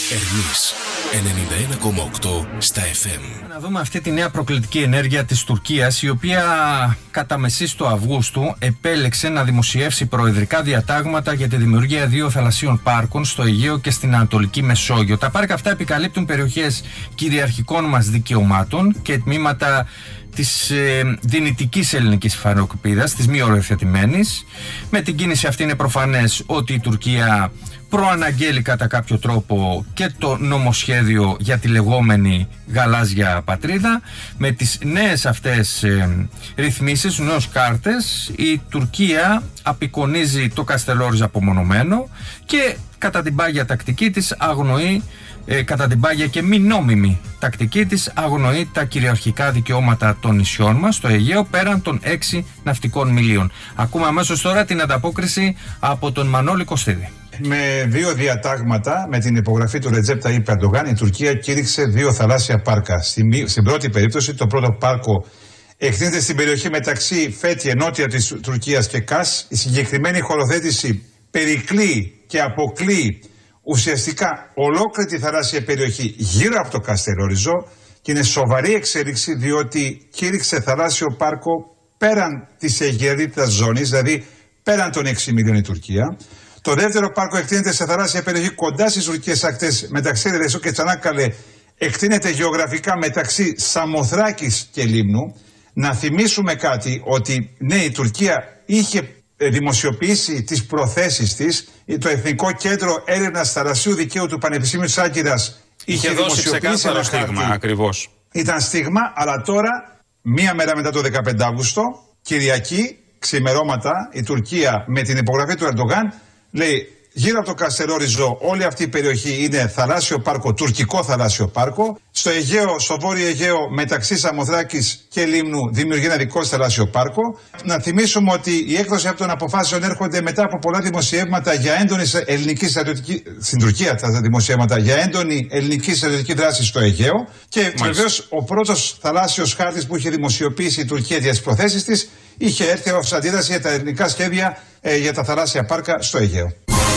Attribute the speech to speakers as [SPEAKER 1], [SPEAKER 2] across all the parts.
[SPEAKER 1] Ερμής 91,8 στα FM.
[SPEAKER 2] Να δούμε αυτή τη νέα προκλητική ενέργεια της Τουρκίας, η οποία κατά μεσής του Αυγούστου επέλεξε να δημοσιεύσει προεδρικά διατάγματα για τη δημιουργία 2 θαλασσίων πάρκων στο Αιγαίο και στην Ανατολική Μεσόγειο. Τα πάρκα αυτά επικαλύπτουν περιοχές κυριαρχικών μας δικαιωμάτων και τμήματα της δυνητικής ελληνικής υφανοκηπίδας, της μη οριοθετημένης. Με την κίνηση αυτή είναι προφανές ότι η Τουρκία προαναγγέλει κατά κάποιο τρόπο και το νομοσχέδιο για τη λεγόμενη γαλάζια πατρίδα. Με τις νέες αυτές ρυθμίσεις, νέους κάρτες, η Τουρκία απεικονίζει το Καστελόριζο απομονωμένο και κατά την πάγια τακτική της αγνοεί, κατά την πάγια και μη νόμιμη τακτική της αγνοεί τα κυριαρχικά δικαιώματα των νησιών μας στο Αιγαίο πέραν των 6 ναυτικών μιλίων. Ακούμε αμέσως τώρα την ανταπόκριση από τον Μανώλη Κωστίδη.
[SPEAKER 3] Με 2 διατάγματα, με την υπογραφή του Ρετζέπ Ταΐπ Ερντογάν, η Τουρκία κήρυξε 2 θαλάσσια πάρκα. Στην πρώτη περίπτωση, το πρώτο πάρκο εκτείνεται στην περιοχή μεταξύ Φέτιε, νότια της Τουρκίας, και Κας. Η συγκεκριμένη χωροθέτηση περικλεί και αποκλεί ουσιαστικά ολόκληρη τη θαλάσσια περιοχή γύρω από το Καστελόριζο και είναι σοβαρή εξέλιξη, διότι κήρυξε θαλάσσιο πάρκο πέραν της αιγαιτητας ζώνης, δηλαδή πέραν των 6 μιλίων η Τουρκία. Το δεύτερο πάρκο εκτείνεται σε θαλάσσια περιοχή κοντά στις τουρκικές ακτές, μεταξύ Ρεσό και Τσανάκαλε. Εκτείνεται γεωγραφικά μεταξύ Σαμοθράκης και Λίμνου. Να θυμίσουμε κάτι, ότι ναι, η Τουρκία είχε δημοσιοποιήσει τις προθέσεις της. Το Εθνικό Κέντρο Έρευνας Θαλασσίου Δικαίου του Πανεπιστήμιου της Άγκυρας είχε δημοσιοποιήσει ένα
[SPEAKER 4] στίγμα, ακριβώς.
[SPEAKER 3] Ήταν στίγμα, αλλά τώρα, μία μέρα μετά το 15 Αύγουστο, Κυριακή, ξημερώματα, η Τουρκία με την υπογραφή του Ερντογάν λέει: γύρω από το Καστελόριζο όλη αυτή η περιοχή είναι θαλάσσιο πάρκο, τουρκικό θαλάσσιο πάρκο. Στο Αιγαίο, στο Βόρειο Αιγαίο, μεταξύ Σαμοθράκης και Λίμνου, δημιουργεί ένα δικό θαλάσσιο πάρκο. Να θυμίσουμε ότι η έκδοση αυτών των αποφάσεων έρχονται μετά από πολλά δημοσιεύματα για έντονη ελληνική στρατιωτική. Στην Τουρκία τα δημοσιεύματα για έντονη ελληνική στρατιωτική δράση στο Αιγαίο. Και βεβαίως ο πρώτος θαλάσσιος χάρτης που είχε δημοσιοποιήσει η Τουρκία για τις προθέσεις της είχε έρθει ως αντίδραση για τα ελληνικά σχέδια για τα θαλάσσια πάρκα στο Αιγαίο.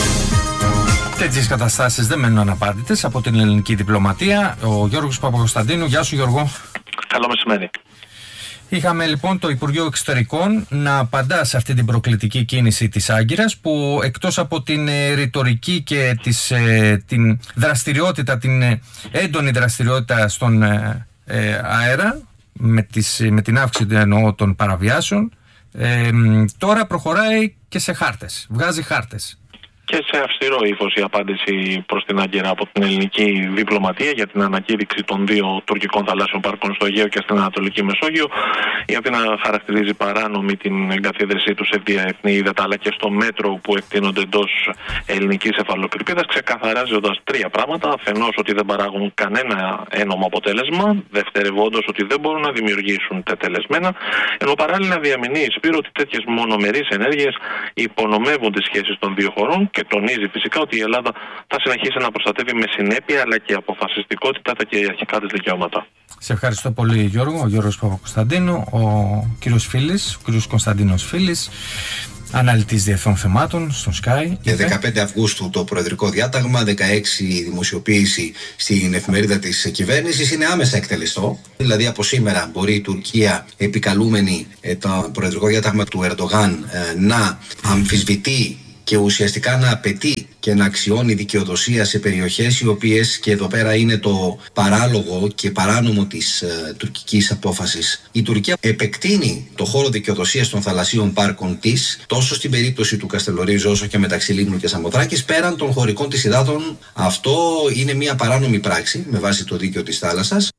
[SPEAKER 2] Τέτοιες καταστάσεις δεν μένουν αναπάντητες από την ελληνική διπλωματία. Ο Γιώργος Παπακοσταντίνου. Γεια σου, Γιώργο.
[SPEAKER 5] Καλό μεσημέρι.
[SPEAKER 2] Είχαμε λοιπόν το Υπουργείο Εξωτερικών να απαντά σε αυτή την προκλητική κίνηση της Άγκυρας, που εκτός από την ρητορική και την δραστηριότητα, την έντονη δραστηριότητα στον αέρα, με την αύξηση των παραβιάσεων, τώρα προχωράει και σε χάρτες, βγάζει χάρτες.
[SPEAKER 5] Και σε αυστηρό ύφος η απάντηση προς την Άγκυρα από την ελληνική διπλωματία για την ανακήρυξη των 2 τουρκικών θαλάσσιων πάρκων στο Αιγαίο και στην Ανατολική Μεσόγειο. Η Αθήνα χαρακτηρίζει παράνομη την εγκαθίδρυσή του σε διεθνή ύδατα, αλλά και στο μέτρο που εκτείνονται εντός ελληνικής εφαλοκρηπίδας, ξεκαθαρίζοντας 3 πράγματα. Αφενός ότι δεν παράγουν κανένα ένομο αποτέλεσμα. Δευτερευόντως ότι δεν μπορούν να δημιουργήσουν τετελεσμένα. Ενώ παράλληλα διαμηνεί η Σπύρο ότι τέτοιες μονομερείς ενέργειες υπονομεύουν τις σχέσεις των 2 χωρών. Και τονίζει φυσικά ότι η Ελλάδα θα συνεχίσει να προστατεύει με συνέπεια αλλά και αποφασιστικότητα τα κυριαρχικά της δικαιώματα.
[SPEAKER 2] Σε ευχαριστώ πολύ, Γιώργο. Ο Γιώργος Παπακοσταντίνου, ο κύριος Φίλης, ο κύριος Κωνσταντίνος Φίλης, αναλυτής διεθνών θεμάτων στον Sky.
[SPEAKER 6] Και 15 Αυγούστου το προεδρικό διάταγμα, 16 δημοσιοποίηση στην εφημερίδα της κυβέρνησης, είναι άμεσα εκτελεστό. Δηλαδή από σήμερα μπορεί η Τουρκία, επικαλούμενη το προεδρικό διάταγμα του Ερντογάν, να αμφισβητεί και ουσιαστικά να απαιτεί και να αξιώνει δικαιοδοσία σε περιοχές οι οποίες, και εδώ πέρα είναι το παράλογο και παράνομο της τουρκικής απόφασης, η Τουρκία επεκτείνει το χώρο δικαιοδοσίας των θαλασσίων πάρκων της τόσο στην περίπτωση του Καστελορίζου όσο και μεταξύ Λίμνου και Σαμοθράκης πέραν των χωρικών της υδάτων. Αυτό είναι μια παράνομη πράξη με βάση το δίκαιο της θάλασσας.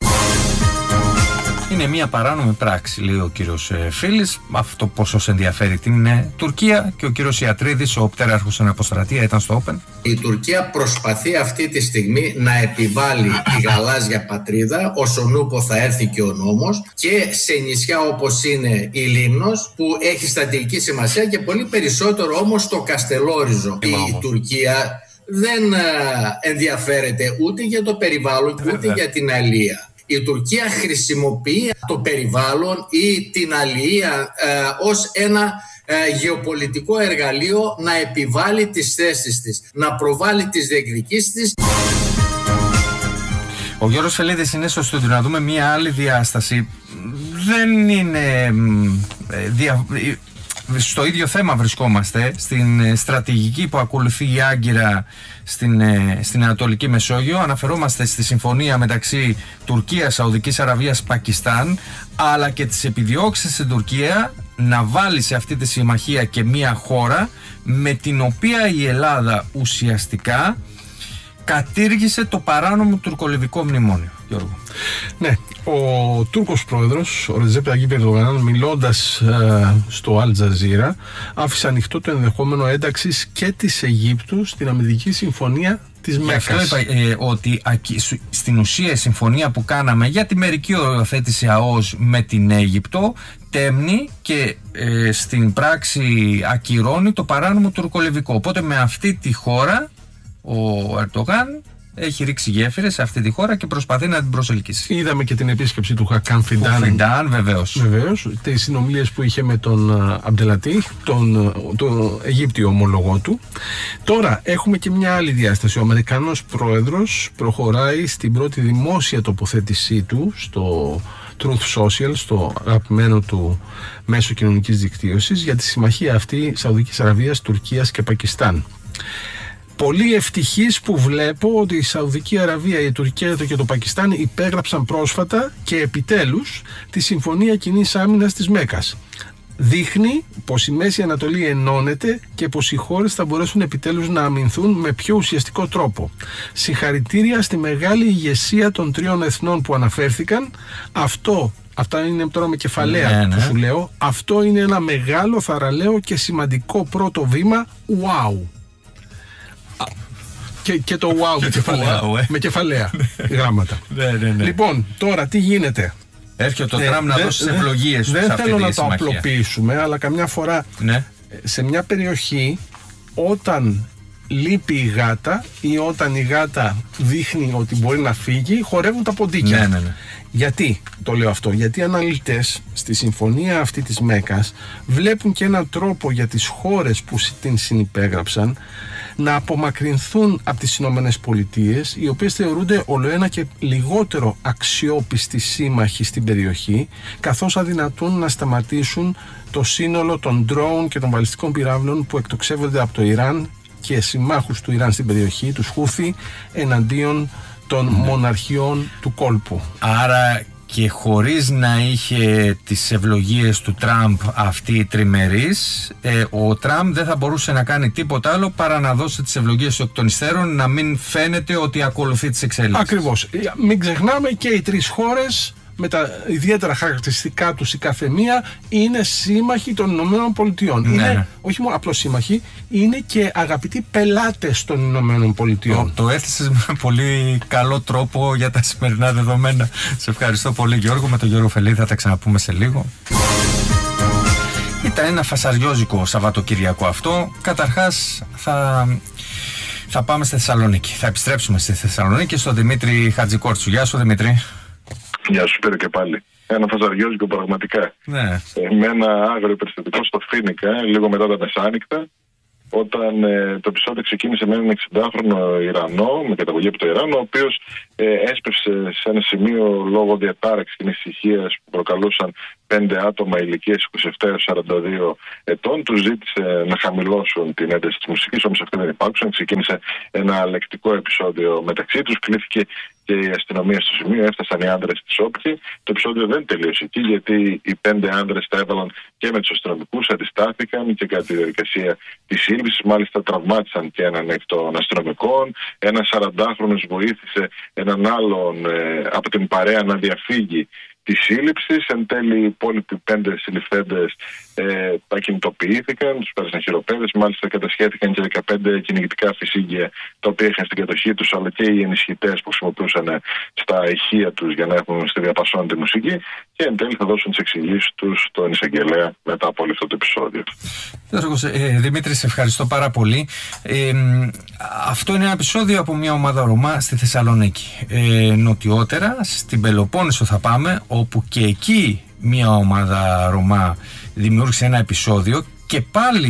[SPEAKER 2] Είναι μια παράνομη πράξη, λέει ο κύριος Φίλης. Αυτό πόσο σε ενδιαφέρει την Τουρκία. Και ο κύριος Ιατρίδης, ο πτέραρχος αναποστρατεία, ήταν στο Open.
[SPEAKER 7] Η Τουρκία προσπαθεί αυτή τη στιγμή να επιβάλλει τη γαλάζια πατρίδα, όσον ούπο θα έρθει και ο νόμος, και σε νησιά όπως είναι η Λίμνος, που έχει στρατηγική σημασία, και πολύ περισσότερο όμως το Καστελόριζο. Η Τουρκία δεν ενδιαφέρεται ούτε για το περιβάλλον ούτε για την αλία. Η Τουρκία χρησιμοποιεί το περιβάλλον ή την αλληλεία ως ένα γεωπολιτικό εργαλείο να επιβάλλει τις θέσεις της, να προβάλλει τις διεκδικήσεις της.
[SPEAKER 2] Ο Γιώργος Φελίδης είναι στο στούντιο. Να δούμε μία άλλη διάσταση. Δεν είναι στο ίδιο θέμα βρισκόμαστε, στην στρατηγική που ακολουθεί η Άγκυρα στην Ανατολική Μεσόγειο. Αναφερόμαστε στη συμφωνία μεταξύ Τουρκίας, Σαουδικής Αραβίας, Πακιστάν, αλλά και τις επιδιώξεις στην Τουρκία να βάλει σε αυτή τη συμμαχία και μία χώρα με την οποία η Ελλάδα ουσιαστικά κατήργησε το παράνομο τουρκολιβικό μνημόνιο. Γιώργο.
[SPEAKER 4] Ναι, ο Τούρκος πρόεδρος, ο Ρετζέπ Ταγίπ Ερντογάν, μιλώντας στο Αλ Τζαζίρα, άφησε ανοιχτό το ενδεχόμενο ένταξης και της Αιγύπτου στην αμυντική συμφωνία της Μέκκας.
[SPEAKER 2] Αυτό είπα, ότι στην ουσία η συμφωνία που κάναμε για τη μερική οριοθέτηση ΑΟΣ με την Αίγυπτο τέμνει και στην πράξη ακυρώνει το παράνομο τουρκολιβικό. Οπότε με αυτή τη χώρα ο Ερντογάν έχει ρίξει γέφυρες σε αυτή τη χώρα και προσπαθεί να την προσελκύσει.
[SPEAKER 4] Είδαμε και την επίσκεψη του Χακάν
[SPEAKER 2] Φιντάν, βεβαίως.
[SPEAKER 4] Τις συνομιλίες που είχε με τον Αμπτελατίχ, τον Αιγύπτιο ομολογό του. Τώρα έχουμε και μια άλλη διάσταση. Ο Αμερικανός πρόεδρος προχωράει στην πρώτη δημόσια τοποθέτησή του στο Truth Social, στο αγαπημένο του μέσο κοινωνικής δικτύωσης, για τη συμμαχία αυτή Σαουδικής Αραβίας, Τουρκίας και Πακιστάν. Πολύ ευτυχής που βλέπω ότι η Σαουδική Αραβία, η Τουρκία και το Πακιστάν υπέγραψαν πρόσφατα και επιτέλους τη Συμφωνία Κοινής Άμυνας της Μέκκας. Δείχνει πως η Μέση Ανατολή ενώνεται και πως οι χώρες θα μπορέσουν επιτέλους να αμυνθούν με πιο ουσιαστικό τρόπο. Συγχαρητήρια στη μεγάλη ηγεσία των τριών εθνών που αναφέρθηκαν. Αυτά είναι τώρα με κεφαλαία που σου λέω. Αυτό είναι ένα μεγάλο, θαραλέο και σημαντικό πρώτο βήμα. Wow! Και το wow με κεφαλαία γράμματα. Λοιπόν, τώρα τι γίνεται?
[SPEAKER 2] Έρχεται το Τραμπ να δώσει ευλογίες στους αυτή τη συμμαχία.
[SPEAKER 4] Δεν θέλω να το απλοποιήσουμε, αλλά καμιά φορά σε μια περιοχή, όταν λείπει η γάτα ή όταν η γάτα δείχνει ότι μπορεί να φύγει, χορεύουν τα ποντίκια. Γιατί το λέω αυτό? Γιατί οι αναλυτές στη συμφωνία αυτή της Μέκκας βλέπουν και έναν τρόπο για τις χώρες που την συνυπέγραψαν να απομακρυνθούν από τις Ηνωμένες Πολιτείες, οι οποίες θεωρούνται ολοένα και λιγότερο αξιόπιστοι σύμμαχοι στην περιοχή, καθώς αδυνατούν να σταματήσουν το σύνολο των ντρόουν και των βαλιστικών πυράβλων που εκτοξεύονται από το Ιράν και συμμάχους του Ιράν στην περιοχή, τους Χούθι, εναντίον των μοναρχιών του κόλπου.
[SPEAKER 2] Άρα και χωρίς να είχε τις ευλογίες του Τραμπ αυτή η τριμερής, ο Τραμπ δεν θα μπορούσε να κάνει τίποτα άλλο παρά να δώσει τις ευλογίες του εκ των υστέρων, να μην φαίνεται ότι ακολουθεί τις εξέλιξεις.
[SPEAKER 4] Ακριβώς. Μην ξεχνάμε, και οι τρεις χώρες με τα ιδιαίτερα χαρακτηριστικά τους η καθεμία είναι σύμμαχοι των Ηνωμένων Πολιτειών. Είναι όχι μόνο απλώς σύμμαχοι, είναι και αγαπητοί πελάτες των Ηνωμένων Πολιτειών.
[SPEAKER 2] Το έθεσες με πολύ καλό τρόπο για τα σημερινά δεδομένα. Σε ευχαριστώ πολύ, Γιώργο. Με τον Γιώργο Φελίδη θα τα ξαναπούμε σε λίγο. Ήταν ένα φασαριόζικο Σαββατοκυριακό αυτό. Καταρχάς θα πάμε στη Θεσσαλονίκη. Θα επιστρέψουμε στη Θεσσαλονίκη στον Δημήτρη Χατζικόρτσου. Γεια σου, Δημήτρη.
[SPEAKER 8] Γεια σου, Σπύρο, και πάλι. Ένα φασαριόζικο πραγματικά. Με ένα άγριο περιστατικό στο Φοίνικα, λίγο μετά τα μεσάνυχτα, όταν το επεισόδιο ξεκίνησε με έναν 60χρονο Ιρανό, με καταγωγή από το Ιράν, ο οποίος έσπευσε σε ένα σημείο λόγω διατάραξης και ησυχίας που προκαλούσαν 5 άτομα ηλικίας 27 έως 42 ετών. Τους ζήτησε να χαμηλώσουν την ένταση της μουσικής, όμως αυτοί δεν υπάρξαν. Ξεκίνησε ένα λεκτικό επεισόδιο μεταξύ τους, κλήθηκε και η αστυνομία στο σημείο, έφτασαν οι άνδρες της όπκη. Το επεισόδιο δεν τελείωσε εκεί, γιατί οι 5 άνδρες τα έβαλαν και με τους αστυνομικούς, αντιστάθηκαν και κατά τη διαδικασία της σύλληψης μάλιστα τραυμάτισαν και έναν εκ των αστυνομικών. Ένας 40χρονος βοήθησε έναν άλλον από την παρέα να διαφύγει τη σύλληψη. Εν τέλει, οι υπόλοιποι 5 συλληφθέντες ακινητοποιήθηκαν, τους πέρασαν χειροπέδες, μάλιστα κατασχέθηκαν και 15 κυνηγητικά φυσίγγια τα οποία είχαν στην κατοχή τους, αλλά και οι ενισχυτές που χρησιμοποιούσαν στα ηχεία τους για να έχουν στη διαπασόν τη μουσική. Και εν τέλει θα δώσουν τις εξηγήσεις τους στον εισαγγελέα μετά από όλο αυτό το επεισόδιο.
[SPEAKER 2] Δημήτρη, σε ευχαριστώ πάρα πολύ. Αυτό είναι ένα επεισόδιο από μια ομάδα Ρωμά στη Θεσσαλονίκη. Νοτιότερα, στην Πελοπόννησο θα πάμε, όπου και εκεί μια ομάδα Ρωμά δημιούργησε ένα επεισόδιο και πάλι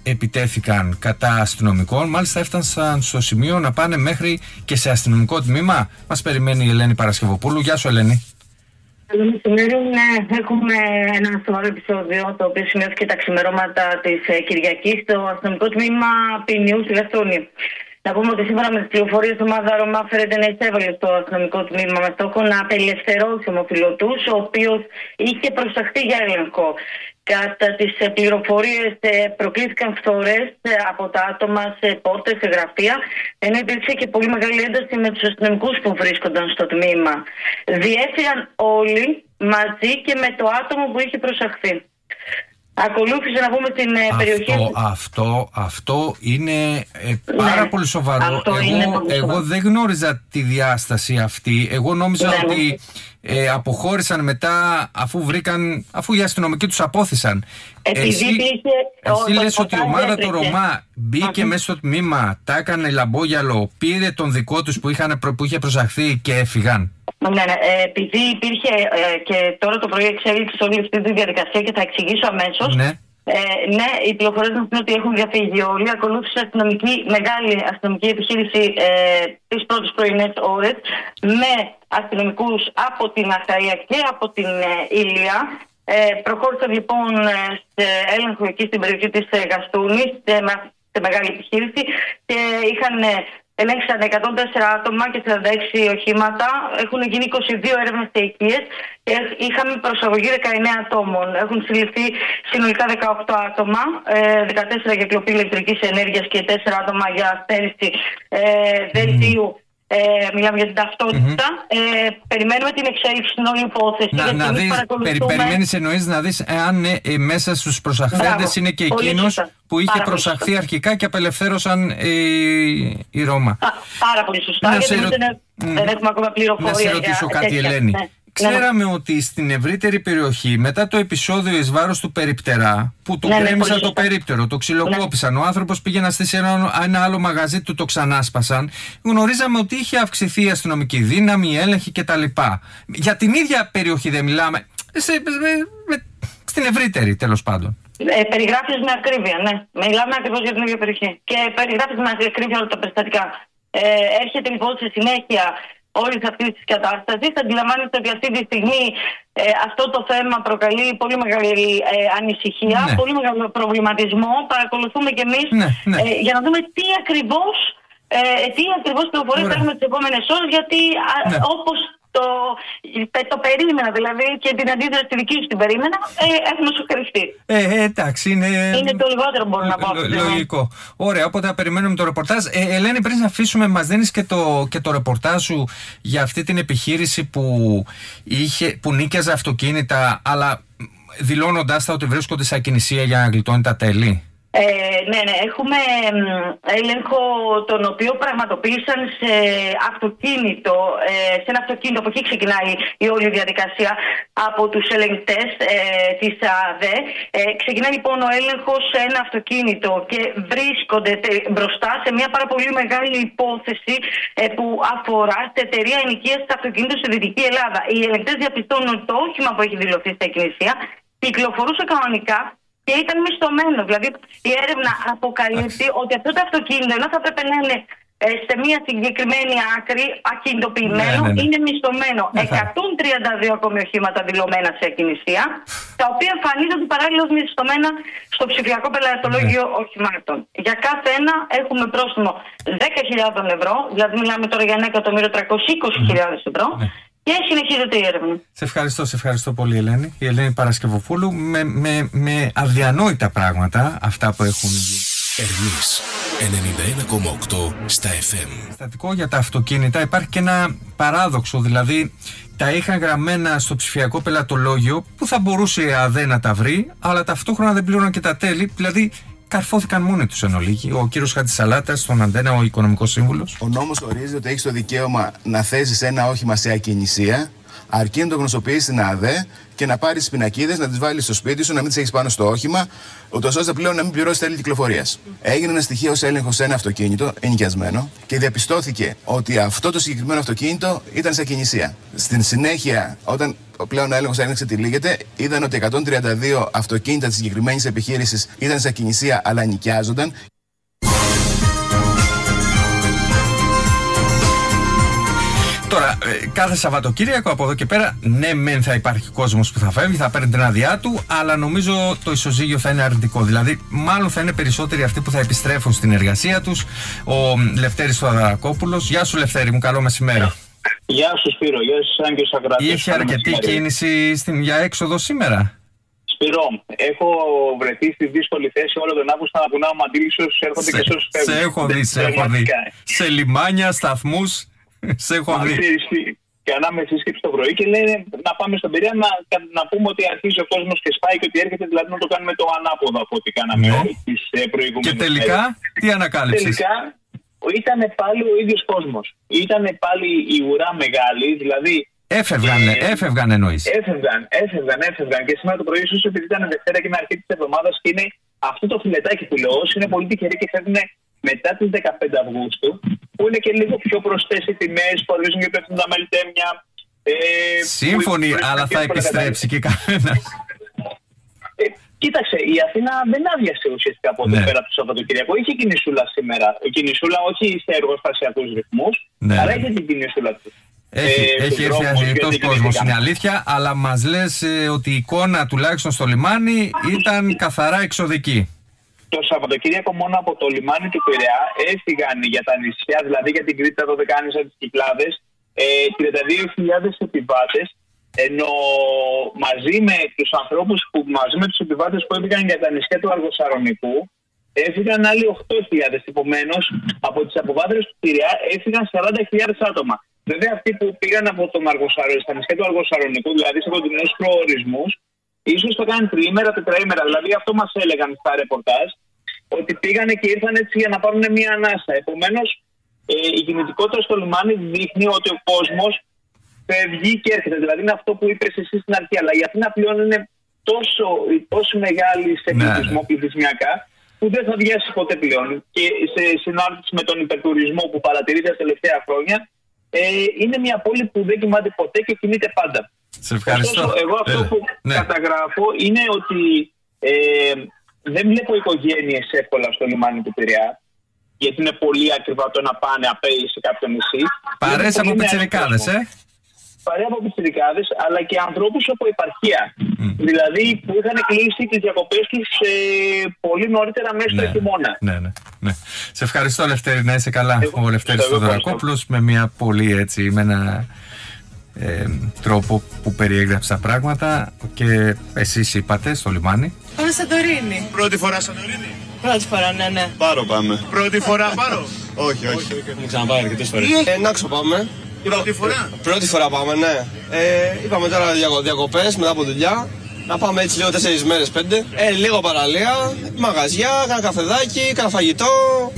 [SPEAKER 2] επιτέθηκαν κατά αστυνομικών. Μάλιστα έφτασαν στο σημείο να πάνε μέχρι και σε αστυνομικό τμήμα. Μας περιμένει η Ελένη Παρασκευοπούλου. Γεια σου, Ελένη.
[SPEAKER 9] Καλό μεσημέρι. Έχουμε ένα σοβαρό επεισόδιο, το οποίο σημειώθηκε τα ξημερώματα της Κυριακής στο αστυνομικό τμήμα Ποινιού στη Γαστούνη. Να πούμε ότι σύμφωνα με τις πληροφορίες, η ομάδα Ρωμά φέρεται να εισέβαλε στο αστυνομικό τμήμα με στόχο να απελευθερώσει ομοφυλωτούς, ο οποίος είχε προσταχθεί για έλεγχο. Κατά τις πληροφορίες προκλήθηκαν φθορές από τα άτομα σε πόρτες, σε γραφεία, ενώ υπήρξε και πολύ μεγάλη ένταση με τους αστυνομικούς που βρίσκονταν στο τμήμα. Διέφυγαν όλοι μαζί και με το άτομο που είχε προσαχθεί. Ακολούθησε να πούμε στην περιοχή.
[SPEAKER 2] Αυτό είναι πάρα πολύ σοβαρό. Εγώ δεν γνώριζα τη διάσταση αυτή. Εγώ νόμιζα ότι αποχώρησαν μετά αφού οι αστυνομικοί τους απόθυσαν. Εσύ λες ότι η ομάδα του Ρωμά μπήκε μέσα στο τμήμα, τα έκανε λαμπόγιαλο, πήρε τον δικό τους που είχε προσαχθεί και έφυγαν.
[SPEAKER 9] Ναι, επειδή υπήρχε και τώρα το πρωί εξέλιξη όλη αυτή τη διαδικασία και θα εξηγήσω αμέσως. Ναι, οι πληροφορίες μας είναι ότι έχουν διαφύγει όλοι. Ακολούθησε μεγάλη αστυνομική επιχείρηση τις πρώτες πρωινές ώρες με αστυνομικούς από την Αχαΐα και από την Ηλία. Προχώρησαν λοιπόν σε έλεγχο εκεί στην περιοχή της Γαστούνης, σε μεγάλη επιχείρηση, και ελέγξαν 104 άτομα και 46 οχήματα. Έχουν γίνει 22 έρευνες σε οικίες και είχαμε προσαγωγή 19 ατόμων. Έχουν συλληφθεί συνολικά 18 άτομα, 14 για κλοπή ηλεκτρικής ενέργειας και 4 άτομα για στέρηση δελτίου. Μιλάμε για την ταυτότητα. Περιμένουμε την εξέλιξη στην όλη υπόθεση.
[SPEAKER 2] Περιμένεις, εννοείς να δεις αν μέσα στους προσαχθέντες είναι και εκείνος που είχε προσαχθεί αρχικά και απελευθέρωσαν η Ρώμα.
[SPEAKER 9] Πάρα πολύ σωστά, γιατί δεν έχουμε ακόμα πληροφορία.
[SPEAKER 2] Να σε ρωτήσω κάτι, Ελένη. Ξέραμε ότι στην ευρύτερη περιοχή, μετά το επεισόδιο εις βάρος του Περιπτερά, που του γκρέμισαν το περίπτερο, το ξυλοκόπησαν, ο άνθρωπος πήγε να στήσει ένα άλλο μαγαζί, του το ξανάσπασαν, γνωρίζαμε ότι είχε αυξηθεί η αστυνομική δύναμη, η έλεγχη κτλ. Για την ίδια περιοχή δεν μιλάμε, στην ευρύτερη τέλος πάντων.
[SPEAKER 9] Περιγράφεις με ακρίβεια, ναι. Μιλάμε ακριβώς για την ίδια περιοχή. Και περιγράφεις με ακρίβεια όλα τα περιστατικά. Έρχεται λοιπόν στη συνέχεια όλη αυτή τη κατάσταση. Αντιλαμβάνεστε ότι αυτή τη στιγμή αυτό το θέμα προκαλεί πολύ μεγάλη ανησυχία, πολύ μεγάλο προβληματισμό. Παρακολουθούμε κι εμείς για να δούμε τι ακριβώς πληροφορίες θα έχουμε τις επόμενες ώρες, γιατί όπως το περίμενα, δηλαδή, και την αντίδραση τη δική σου την περίμενα, έχουμε σοκαριστεί.
[SPEAKER 2] Εντάξει, είναι
[SPEAKER 9] το λιγότερο μπορώ να πω.
[SPEAKER 2] Λογικό. Ωραία, οπότε θα περιμένουμε το ρεπορτάζ. Ελένη, πριν να αφήσουμε, μας δίνεις και το ρεπορτάζ σου για αυτή την επιχείρηση που νίκιαζε αυτοκίνητα, αλλά δηλώνοντάς τα ότι βρίσκονται σε ακινησία για να γλιτώνει τα τέλη.
[SPEAKER 9] Ναι, έχουμε έλεγχο τον οποίο πραγματοποίησαν σε ένα αυτοκίνητο, από εκεί ξεκινάει η όλη διαδικασία από τους ελεγκτές της ΑΔΕ. Ξεκινάει λοιπόν ο έλεγχος σε ένα αυτοκίνητο και βρίσκονται μπροστά σε μια πάρα πολύ μεγάλη υπόθεση που αφορά στην εταιρεία ενοικίασης αυτοκινήτων στη Δυτική Ελλάδα. Οι ελεγκτές διαπιστώνουν ότι το όχημα που έχει δηλωθεί στην εκκλησία κυκλοφορούσε κανονικά και ήταν μισθωμένο. Δηλαδή η έρευνα αποκαλύπτει ότι αυτό το αυτοκίνητο, ενώ θα πρέπει να είναι σε μια συγκεκριμένη άκρη ακινητοποιημένο, είναι μισθωμένο. 132 ακόμη οχήματα δηλωμένα σε ακινησία, τα οποία εμφανίζονται παράλληλα ως μισθωμένα στο ψηφιακό πελατολόγιο οχημάτων. Για κάθε ένα έχουμε πρόστιμο 10.000 ευρώ, δηλαδή μιλάμε τώρα για 1.320.000 ευρώ. Και συνεχίζεται η έρευνα.
[SPEAKER 2] Σε ευχαριστώ πολύ, Ελένη. Η Ελένη Παρασκευοπούλου με αδιανόητα πράγματα, αυτά που έχουν γίνει.
[SPEAKER 1] Ερμής 91,8 στα FM.
[SPEAKER 2] Στατικό για τα αυτοκίνητα υπάρχει και ένα παράδοξο, δηλαδή τα είχαν γραμμένα στο ψηφιακό πελατολόγιο που θα μπορούσε η ΑΔΕ να τα βρει, αλλά ταυτόχρονα δεν πλήρωναν και τα τέλη, δηλαδή καρφώθηκαν μόνοι τους εν ολίγη. Ο κύριος Χατζησαλάτας, στον Αντένα, ο οικονομικός σύμβουλος.
[SPEAKER 10] Ο νόμος ορίζει ότι έχεις το δικαίωμα να θέσεις ένα όχημα σε ακινησία Αρκεί να το γνωστοποιήσει στην ΑΔΕ και να πάρει τις πινακίδες, να τις βάλεις στο σπίτι σου, να μην τις έχεις πάνω στο όχημα, ούτως ώστε πλέον να μην πληρώσεις τέλη κυκλοφορίας. Έγινε ένα στοιχείος έλεγχος σε ένα αυτοκίνητο, ενοικιασμένο, και διαπιστώθηκε ότι αυτό το συγκεκριμένο αυτοκίνητο ήταν σε ακινησία. Στην συνέχεια, όταν πλέον ο έλεγχος έλεγξε τι λύγεται, είδαν ότι 132 αυτοκίνητα της συγκεκριμένης επιχείρησης ήταν σε ακινησία αλλά ενοικιάζονταν.
[SPEAKER 2] Τώρα, κάθε Σαββατοκύριακο από εδώ και πέρα, ναι, μεν θα υπάρχει κόσμος που θα φεύγει, θα παίρνει την άδειά του, αλλά νομίζω το ισοζύγιο θα είναι αρνητικό. Δηλαδή, μάλλον θα είναι περισσότεροι αυτοί που θα επιστρέφουν στην εργασία τους. Ο Λευτέρης Θοδωρακόπουλος. Γεια σου, Λευτέρη μου, καλό μεσημέρι.
[SPEAKER 11] Γεια σου, Σπύρο, γεια σου, σαν και Σακράτης.
[SPEAKER 2] Είχε αρκετή κίνηση για έξοδο σήμερα?
[SPEAKER 11] Σπύρο, έχω βρεθεί στη δύσκολη θέση όλο τον Αύγουστο να πουνάω μαντήλους όσους έρχονται και όσους φεύγουν.
[SPEAKER 2] Σε έχω δει. Σε λιμάνια, σταθμούς. Σε έχω δει.
[SPEAKER 11] Και ανάμεσα σύσκεψη το πρωί και λένε να πάμε στον Πειραιά να πούμε ότι αρχίζει ο κόσμος και σπάει και ότι έρχεται, δηλαδή να το κάνουμε το ανάποδο από ό,τι κάναμε τις προηγούμενες.
[SPEAKER 2] Και τελικά, τι ανακάλυψες?
[SPEAKER 11] Τελικά ήταν πάλι ο ίδιος κόσμος. Ήταν πάλι η ουρά μεγάλη, δηλαδή.
[SPEAKER 2] Έφευγαν εννοείς.
[SPEAKER 11] Έφευγαν. Και σήμερα το πρωί, ίσως επειδή ήταν Δευτέρα και είναι αρχή της εβδομάδας και είναι αυτό το φιλετάκι που λέω, είναι πολύ τυχεροί και φεύγουν μετά τις 15 Αυγούστου, που είναι και λίγο πιο προσιτές οι τιμές, που αρχίζουν και πέφτουν τα μελτέμια.
[SPEAKER 2] Σύμφωνοι, αλλά θα επιστρέψει και κανένας.
[SPEAKER 11] Κοίταξε, η Αθήνα δεν άδειασε ουσιαστικά από εδώ πέρα το Σαββατοκύριακο. Είχε κινησούλα σήμερα. Κινησούλα όχι σε εργοστασιακούς ρυθμούς, αλλά είχε την κινησούλα του.
[SPEAKER 2] Έχει έρθει αρκετός κόσμος, είναι αλήθεια, αλλά μας λες ότι η εικόνα τουλάχιστον στο λιμάνι ήταν καθαρά εξωδική.
[SPEAKER 11] Το Σαββατοκύριακο μόνο από το λιμάνι του Πειραιά έφυγαν για τα νησιά, δηλαδή για την Κρήτη, τα Δωδεκάνησα, τις Κυκλάδες, 32.000 επιβάτες, ενώ μαζί με τους επιβάτες που έφυγαν για τα νησιά του Αργοσαρονικού, έφυγαν άλλοι 8.000. Επομένως, από τις αποβάθρες του Πειραιά έφυγαν 40.000 άτομα. Βέβαια, αυτοί που πήγαν από στα νησιά του Αργοσαρονικού, δηλαδή σε κοντινούς προορισμούς, ίσως το κάνουν τριήμερα, τετραήμερα. Δηλαδή, αυτό μας έλεγαν στα ρεπορτάζ, ότι πήγανε και ήρθαν έτσι για να πάρουν μια ανάσα. Επομένως, η κινητικότητα στο λιμάνι δείχνει ότι ο κόσμος φεύγει και έρχεται. Δηλαδή, είναι αυτό που είπες εσύ στην αρχή. Αλλά η Αθήνα πλέον είναι τόσο μεγάλη σε πληθυσμό, πληθυσμιακά, που δεν θα διάσει ποτέ πλέον. Και σε συνάρτηση με τον υπερτουρισμό που παρατηρείται τα τελευταία χρόνια, είναι μια πόλη που δεν κοιμάται ποτέ και κινείται πάντα.
[SPEAKER 2] Σε ευχαριστώ.
[SPEAKER 11] Ωστόσο, εγώ αυτό που καταγράφω είναι ότι δεν βλέπω οικογένειες εύκολα στο λιμάνι του Πειραιά, γιατί είναι πολύ ακριβά το να πάνε απέι σε κάποιο νησί.
[SPEAKER 2] Παρέες από πιτσιρικάδες,
[SPEAKER 11] Παρέα από πιτσιρικάδες, αλλά και ανθρώπους από επαρχία. Δηλαδή που είχαν κλείσει τις διακοπές τους πολύ νωρίτερα μέσα στο χειμώνα.
[SPEAKER 2] Ναι. Σε ευχαριστώ, Λευτέρη, να είσαι καλά. Ο Λευτέρης Θοδωρακόπουλος με μια πολύ έτσι, με ένα τρόπο που περιέγραψε τα πράγματα. Και εσείς είπατε στο λιμάνι.
[SPEAKER 12] Πάμε Σαντορίνη.
[SPEAKER 13] Πρώτη φορά Σαντορίνη?
[SPEAKER 12] Πρώτη φορά, ναι.
[SPEAKER 13] Πάρο πάμε. Πρώτη φορά Πάρο? Όχι.
[SPEAKER 14] Μου ξαναπάει αρκετές φορές.
[SPEAKER 13] Νάξο πάμε. Πρώτη φορά?
[SPEAKER 14] Πρώτη φορά πάμε, ναι. Είπαμε τώρα διακοπές μετά από δουλειά. Να πάμε έτσι λίγο 4 μέρες, 5. Λίγο παραλία, μαγαζιά, κάνα καφεδάκι, κάνα φαγητό.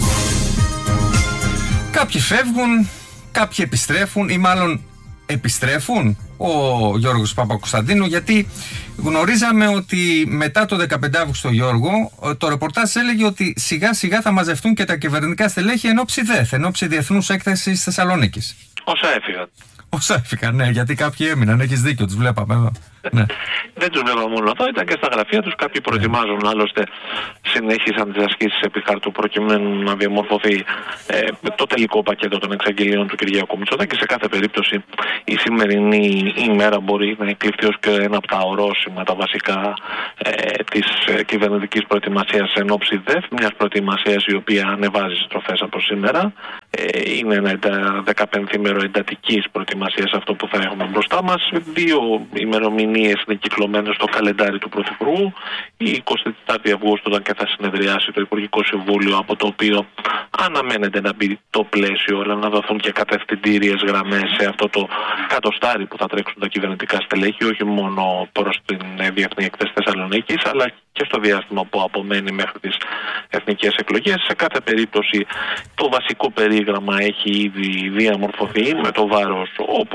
[SPEAKER 2] Κάποιοι φεύγουν, κάποιοι επιστρέφουν ή μάλλον επιστρέφουν. Ο Γιώργος Παπακοσταντίνου, γιατί γνωρίζαμε ότι μετά το 15 Αύγουστο, Γιώργο, το ρεπορτάζ έλεγε ότι σιγά σιγά θα μαζευτούν και τα κυβερνητικά στελέχη εν ώψη διεθνούς έκθεσης Θεσσαλονίκης. Όσα έφυγαν, ναι, γιατί κάποιοι έμειναν, έχεις δίκιο, τους βλέπαμε εδώ. Ναι.
[SPEAKER 5] Δεν τους βλέπαμε μόνο αυτό, ήταν και στα γραφεία τους. Κάποιοι προετοιμάζουν, άλλωστε συνέχισαν τις ασκήσεις επί χάρτου προκειμένου να διαμορφωθεί το τελικό πακέτο των εξαγγελίων του Κυριάκου Μητσοτάκη. Σε κάθε περίπτωση η σημερινή ημέρα μπορεί να εκλειφθεί ως και ένα από τα ορόσημα, τα βασικά της κυβερνητικής προετοιμασίας εν ώψη ΔΕΦ, μιας προετοιμασίας η οποία ανεβάζει στροφές από σήμερα. Είναι ένα 15ημερο εντατικής προετοιμασίας αυτό που θα έχουμε μπροστά μας. 2 ημερομηνίες είναι κυκλωμένες στο καλεντάρι του Πρωθυπουργού. Η 24η Αυγούστου, όταν και θα συνεδριάσει το Υπουργικό Συμβούλιο, από το οποίο αναμένεται να μπει το πλαίσιο, αλλά να δοθούν και κατευθυντήριες γραμμές σε αυτό το κατοστάρι που θα τρέξουν τα κυβερνητικά στελέχη, όχι μόνο προς την Διεθνή Έκθεση Θεσσαλονίκης, αλλά και στο διάστημα που απομένει μέχρι τις εθνικές εκλογές. Σε κάθε περίπτωση το βασικό περίγραμμα έχει ήδη διαμορφωθεί με το βάρος, όπως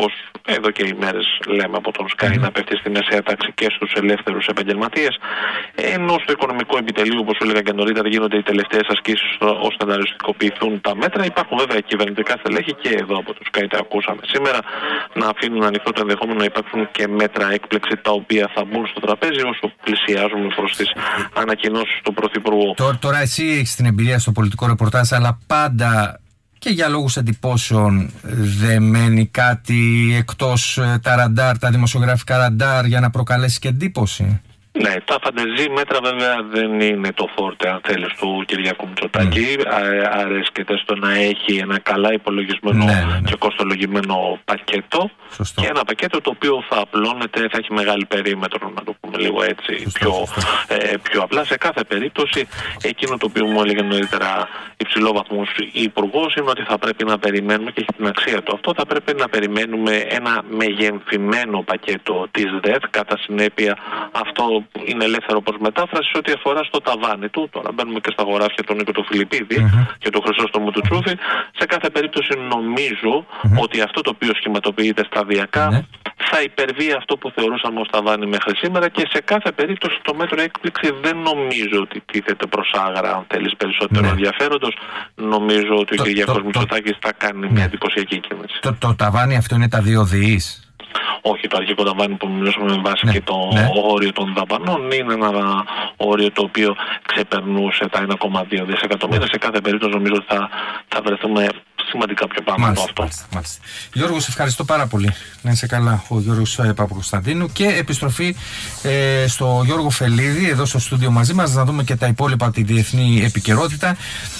[SPEAKER 5] εδώ και ημέρες λέμε από τον Sky να πέφτει στη μεσαία τάξη και στους ελεύθερους επαγγελματίες, ενώ στο οικονομικό επιτελείο, όπως έλεγα και νωρίτερα, γίνονται οι τελευταίες ασκήσεις ώστε να οριστικοποιηθούν τα μέτρα. Υπάρχουν βέβαια κυβερνητικά στελέχη και εδώ από το Sky, τα ακούσαμε σήμερα, να αφήνουν ανοιχτό το ενδεχόμενο να υπάρχουν και μέτρα έκπληξη τα οποία θα μπουν στο τραπέζι όσο πλησιάζουμε προς τις ανακοινώσεις του Πρωθυπουργού. Τώρα εσύ έχεις την εμπειρία στο πολιτικό ρεπορτάζ, αλλά πάντα και για λόγους εντυπώσεων δεν μένει κάτι εκτός τα ραντάρ, τα δημοσιογραφικά ραντάρ για να προκαλέσει και εντύπωση? Ναι, τα φαντεζή μέτρα βέβαια δεν είναι το φόρτε, αν θέλεις, του Κυριάκου Μητσοτάκη. Αρέσκεται στο να έχει ένα καλά υπολογισμένο και κοστολογημένο πακέτο. Σωστό. Και ένα πακέτο το οποίο θα απλώνεται, θα έχει μεγάλη περίμετρο, να το πούμε λίγο έτσι, πιο απλά. Σε κάθε περίπτωση, εκείνο το οποίο μου έλεγε νωρίτερα υψηλόβαθμος υπουργός είναι ότι θα πρέπει να περιμένουμε, και έχει την αξία του αυτό, θα πρέπει να περιμένουμε ένα μεγενθυμένο πακέτο της ΔΕΘ. Κατά συνέπεια, αυτό είναι ελεύθερο προς μετάφραση ό,τι αφορά στο ταβάνι του. Τώρα μπαίνουμε και στα χωράφια του Νίκο του Φιλιππίδη και του Χρυσόστομου του Τσούφη. Σε κάθε περίπτωση νομίζω ότι αυτό το οποίο σχηματοποιείται σταδιακά θα υπερβεί αυτό που θεωρούσαμε ως ταβάνι μέχρι σήμερα, και σε κάθε περίπτωση το μέτρο έκπληξη δεν νομίζω ότι τίθεται προς άγρα, αν θέλεις, περισσότερο ενδιαφέροντος. Νομίζω ότι ο Κυριάκος Μητσοτάκης θα κάνει μια εντυπωσιακή κίνηση. Το ταβάνι αυτό είναι τα 2 δις? Όχι, το αρχικό ταβάνι που μιλούσαμε με βάση και το όριο των δαπανών είναι ένα όριο το οποίο ξεπερνούσε τα 1,2 δισεκατομμύρια. Σε κάθε περίπτωση νομίζω ότι θα βρεθούμε σημαντικά πιο πάνω από αυτό. Μάλιστα. Γιώργο, σε ευχαριστώ πάρα πολύ. Να είσαι καλά, ο Γιώργος Παπακοσταντίνου. Και επιστροφή στο Γιώργο Φελίδη εδώ στο στούντιο μαζί μας, να δούμε και τα υπόλοιπα από τη διεθνή επικαιρότητα.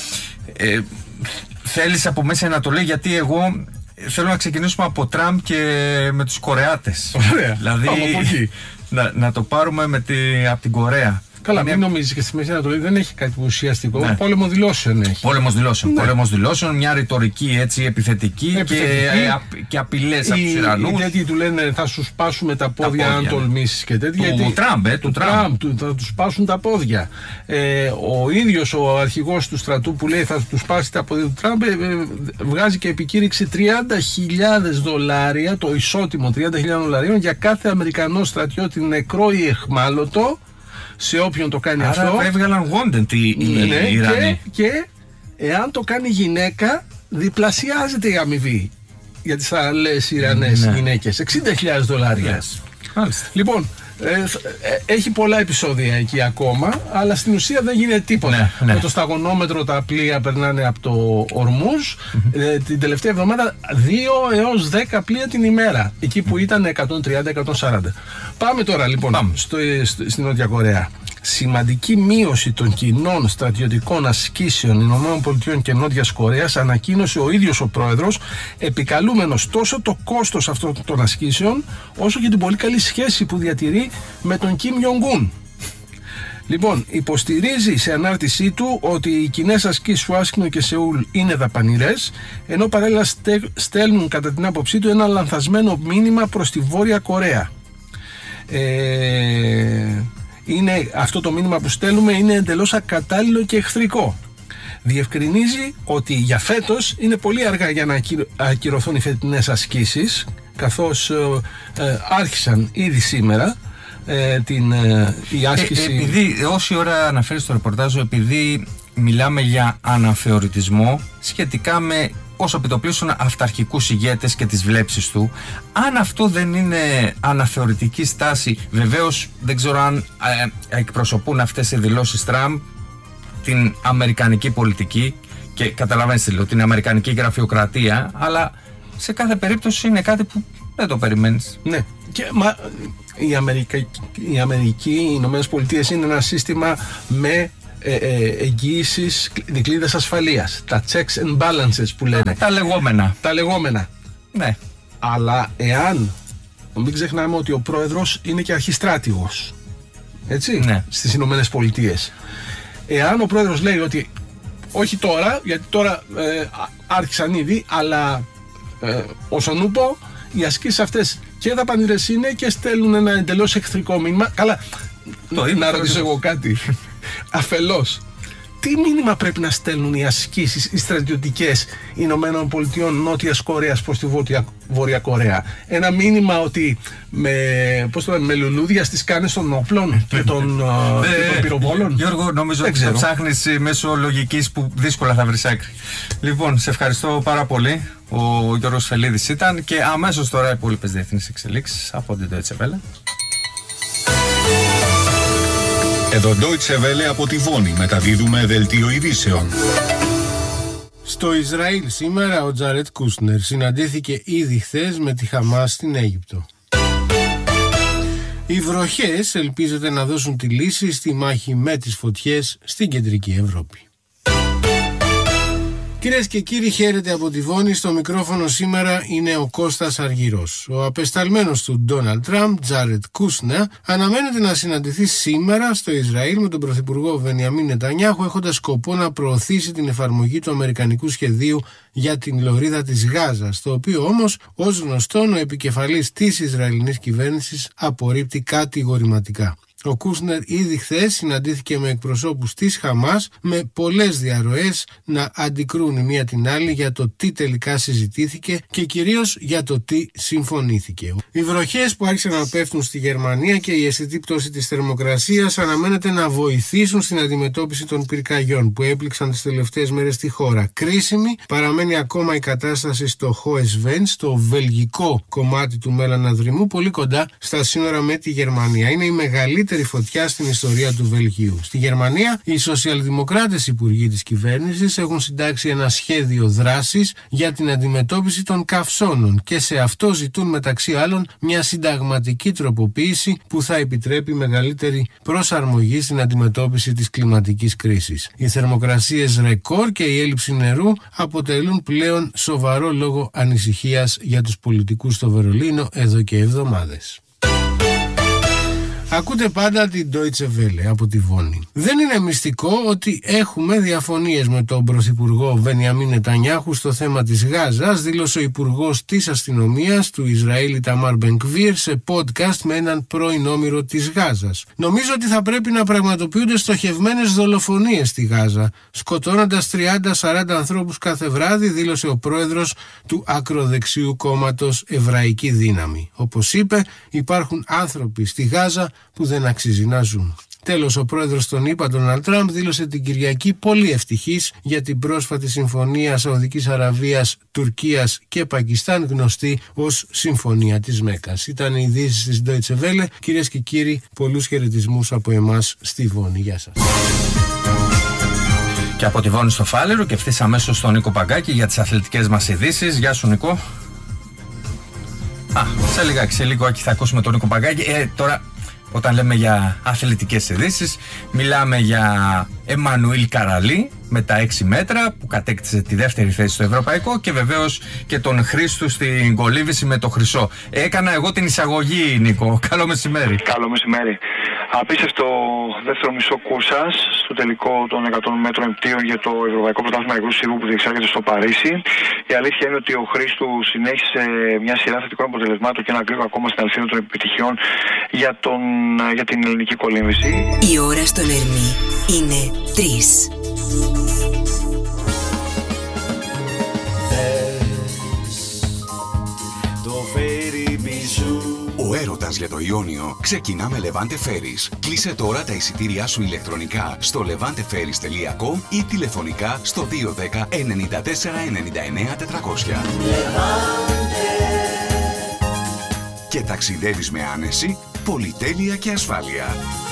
[SPEAKER 5] Θέλεις από Μέση Ανατολή, γιατί εγώ θέλω να ξεκινήσουμε από Τραμπ και με τους Κορεάτες. Ωραία. Δηλαδή να το πάρουμε από την Κορέα. Καλά, μην νομίζεις, και στη Μέση Ανατολή δεν έχει κάτι ουσιαστικό. Πόλεμο δηλώσεων έχει. Πόλεμος δηλώσεων, μια ρητορική έτσι επιθετική. Και απειλές από τους Ιρανούς. Οι τέτοιοι του λένε θα σου σπάσουμε τα πόδια αν τολμήσεις και τέτοια. Του Τραμπ θα τους σπάσουν τα πόδια. Ο ίδιος ο αρχηγός του στρατού που λέει θα τους σπάσει τα πόδια του Τραμπ βγάζει και επικήρυξη $30,000, το ισότιμο $30,000 για κάθε Αμερικανό στρατιώτη νεκρό ή εχμάλωτο, σε όποιον το κάνει. Άρα αυτό. Έβγαλαν wanted οι Ιρανοί. Και εάν το κάνει γυναίκα, διπλασιάζεται η αμοιβή για τις άλλες Ιρανές γυναίκες. $60,000. Λοιπόν, έχει πολλά επεισόδια εκεί ακόμα, αλλά στην ουσία δεν γίνεται τίποτα. Με το σταγονόμετρο τα πλοία περνάνε από το Ορμούζ. Την τελευταία εβδομάδα 2 έως 10 πλοία την ημέρα, εκεί που ήταν 130-140. Πάμε τώρα λοιπόν στην Νότια Κορέα. Σημαντική μείωση των κοινών στρατιωτικών ασκήσεων ΗΠΑ και Νότιας Κορέας ανακοίνωσε ο ίδιος ο πρόεδρος, επικαλούμενος τόσο το κόστος αυτών των ασκήσεων όσο και την πολύ καλή σχέση που διατηρεί με τον Κιμ Ιονγκούν. Λοιπόν, υποστηρίζει σε ανάρτησή του ότι οι κοινές ασκήσεις στο Ουάσιγκτον και Σεούλ είναι δαπανηρές, ενώ παράλληλα στέλνουν κατά την άποψή του ένα λανθασμένο μήνυμα προς τη Βόρεια Κορέα. Αυτό το μήνυμα που στέλνουμε είναι εντελώς ακατάλληλο και εχθρικό. Διευκρινίζει ότι για φέτος είναι πολύ αργά για να ακυρωθούν οι φετινές ασκήσεις, καθώς άρχισαν ήδη σήμερα η άσκηση. Επειδή όση ώρα αναφέρεις στο ρεπορτάζ, επειδή μιλάμε για αναθεωρητισμό σχετικά με όσο επιτοπλίσουν αυταρχικούς ηγέτες και τις βλέψεις του, αν αυτό δεν είναι αναθεωρητική στάση, βεβαίως δεν ξέρω αν εκπροσωπούν αυτές οι δηλώσεις Τραμπ την αμερικανική πολιτική και καταλαβαίνετε την αμερικανική γραφειοκρατία, αλλά σε κάθε περίπτωση είναι κάτι που δεν το περιμένεις. Ναι, και η Αμερική, οι Ηνωμένες Πολιτείες είναι ένα σύστημα με εγγύησεις, δικλείδες ασφαλείας, τα checks and balances που λένε. Τα λεγόμενα. Ναι. Αλλά εάν, μην ξεχνάμε ότι ο πρόεδρος είναι και αρχιστράτηγος, έτσι, στις Ηνωμένες Πολιτείες. Εάν ο πρόεδρος λέει ότι όχι τώρα, γιατί τώρα άρχισαν ήδη, αλλά όσον ούπο, οι ασκήσεις αυτές και δαπανηρές είναι και στέλνουν ένα εντελώς εχθρικό μήνυμα. Καλά, να ρωτήσω εγώ κάτι. Αφελώς,
[SPEAKER 4] Τι μήνυμα πρέπει να στέλνουν οι ασκήσεις, οι στρατιωτικές Ηνωμένων Πολιτειών Νότιας Κορέας προς τη Βόρεια Κορέα? Ένα μήνυμα ότι με λουλούδια στις κάνες των όπλων και των πυροβόλων?
[SPEAKER 2] Γιώργο, νομίζω ότι θα ψάχνεις μέσω λογικής που δύσκολα θα βρεις άκρη. Λοιπόν, σε ευχαριστώ πάρα πολύ. Ο Γιώργος Φελίδης ήταν, και αμέσως τώρα οι υπόλοιπες διεθνείς εξελίξεις από την Deutsche Welle.
[SPEAKER 1] Εδώ Deutsche Welle από τη Βόνη μεταδίδουμε δελτίο ειδήσεων.
[SPEAKER 4] Στο Ισραήλ σήμερα ο Τζαρέτ Κούσνερ συναντήθηκε ήδη χθες με τη Χαμάς στην Αίγυπτο. Οι βροχές ελπίζεται να δώσουν τη λύση στη μάχη με τις φωτιές στην κεντρική Ευρώπη. Κυρίες και κύριοι, χαίρετε από τη Βόνη. Στο μικρόφωνο σήμερα είναι ο Κώστας Αργυρός. Ο απεσταλμένος του Ντόναλντ Τραμπ, Τζάρετ Κούσνερ, αναμένεται να συναντηθεί σήμερα στο Ισραήλ με τον Πρωθυπουργό Μπενιαμίν Νετανιάχου, έχοντας σκοπό να προωθήσει την εφαρμογή του αμερικανικού σχεδίου για την λωρίδα της Γάζας, το οποίο όμως, ως γνωστόν, ο επικεφαλής της Ισραηλινής κυβέρνησης απορρίπτει κατηγορηματικά. Ο Κούσνερ ήδη χθες συναντήθηκε με εκπροσώπους της Χαμάς, με πολλές διαρροές να αντικρούν η μία την άλλη για το τι τελικά συζητήθηκε και κυρίως για το τι συμφωνήθηκε. Οι βροχές που άρχισαν να πέφτουν στη Γερμανία και η αισθητή πτώση της θερμοκρασίας αναμένεται να βοηθήσουν στην αντιμετώπιση των πυρκαγιών που έπληξαν τις τελευταίες μέρες στη χώρα. Κρίσιμη παραμένει ακόμα η κατάσταση στο Hoesveen, στο βελγικό κομμάτι του Μέλαναδρυμού, πολύ κοντά στα σύνορα με τη Γερμανία. Είναι η μεγαλύτερη φωτιά στην ιστορία του Βελγίου. Στη Γερμανία, οι σοσιαλδημοκράτες υπουργοί της κυβέρνησης έχουν συντάξει ένα σχέδιο δράσης για την αντιμετώπιση των καυσώνων και σε αυτό ζητούν μεταξύ άλλων μια συνταγματική τροποποίηση που θα επιτρέπει μεγαλύτερη προσαρμογή στην αντιμετώπιση της κλιματικής κρίσης. Οι θερμοκρασίες ρεκόρ και η έλλειψη νερού αποτελούν πλέον σοβαρό λόγο ανησυχίας για τους πολιτικούς στο Βερολίνο εδώ και εβδομάδες. Ακούτε πάντα την Deutsche Welle από τη Βόνη. Δεν είναι μυστικό ότι έχουμε διαφωνίες με τον Πρωθυπουργό Μπενιαμίν Νετανιάχου στο θέμα της Γάζας, δήλωσε ο Υπουργός της Αστυνομίας του Ισραήλ Ιταμάρ Μπεν-Γκβίρ σε podcast με έναν πρώην όμηρο της Γάζας. Νομίζω ότι θα πρέπει να πραγματοποιούνται στοχευμένες δολοφονίες στη Γάζα, σκοτώνοντας 30-40 ανθρώπους κάθε βράδυ, δήλωσε ο πρόεδρος του ακροδεξιού κόμματος Εβραϊκή Δύναμη. Όπως είπε, υπάρχουν άνθρωποι στη Γάζα που δεν αξίζει να ζουν. Τέλος, ο πρόεδρος των ΗΠΑ, Ντόναλντ Τραμπ, δήλωσε την Κυριακή πολύ ευτυχής για την πρόσφατη συμφωνία Σαουδικής Αραβίας, Τουρκίας και Πακιστάν, γνωστή ως Συμφωνία της Μέκκας. Ήταν οι ειδήσεις της Deutsche Welle. Κυρίες και κύριοι, πολλούς χαιρετισμούς από εμάς στη Βόνη. Γεια σας.
[SPEAKER 2] Και από τη Βόνη στο Φάληρο και ευθύς αμέσως στον Νίκο Παγκάκη για τις αθλητικές μας ειδήσεις. Γεια σου, Νίκο. Σε λίγο θα ακούσουμε τον Νίκο Παγκάκη. Τώρα, όταν λέμε για αθλητικές ειδήσεις, μιλάμε για Εμμανουήλ Καραλή με τα 6 μέτρα που κατέκτησε τη δεύτερη θέση στο ευρωπαϊκό και βεβαίως και τον Χρήστου στην κολύμβηση με το χρυσό. Έκανα εγώ την εισαγωγή, Νίκο. Καλό μεσημέρι.
[SPEAKER 5] Καλό μεσημέρι. Απίστευτο δεύτερο μισό κούρσας στο τελικό των 100 μέτρων empτίων για το Ευρωπαϊκό Πρωτάθλημα Υγρού Σιδού που διεξάγεται στο Παρίσι. Η αλήθεια είναι ότι ο Χρήστου συνέχισε μια σειρά θετικών αποτελεσμάτων και ένα γρήγορο ακόμα στην αλυσίδα των επιτυχιών για την ελληνική κολύμβηση.
[SPEAKER 15] Η ώρα στον Ερμή είναι 3.
[SPEAKER 1] Ο έρωτας για το Ιόνιο ξεκινά με Levante Ferries. Κλείσε τώρα τα εισιτήριά σου ηλεκτρονικά στο levanteferries.com ή τηλεφωνικά στο 210 94 99 400. Και ταξιδεύεις με άνεση, πολυτέλεια και ασφάλεια.